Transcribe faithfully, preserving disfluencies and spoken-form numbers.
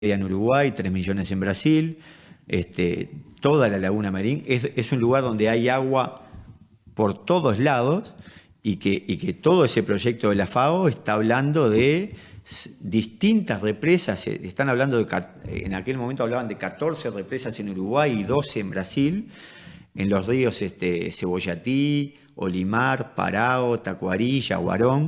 en Uruguay, tres millones en Brasil, este, toda la laguna Merín. Es, es un lugar donde hay agua por todos lados y que, y que todo ese proyecto de la FAO está hablando de distintas represas. Están hablando de, en aquel momento hablaban de catorce represas en Uruguay y doce en Brasil, en los ríos este, Cebollatí, Olimar, Parao, Tacuarí, Yaguarón.